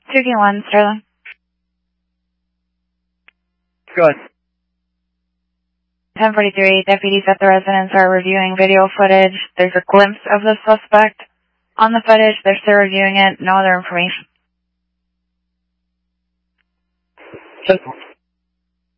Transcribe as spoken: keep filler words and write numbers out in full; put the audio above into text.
two Q one, Sterling. Go ahead. ten forty-three, deputies at the residence are reviewing video footage. There's a glimpse of the suspect on the footage. They're still reviewing it. No other information. ten